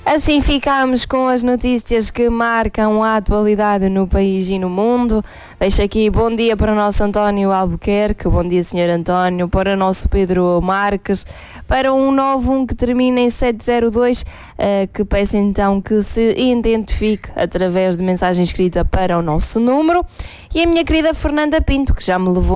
Assim ficamos com as notícias que marcam a atualidade no país e no mundo. Deixo aqui bom dia para o nosso António Albuquerque, bom dia Sr. António, para o nosso Pedro Marques, para um 91 que termina em 702, que peço então que se identifique através de mensagem escrita para o nosso número, e a minha querida Fernanda Pinto, que já me levou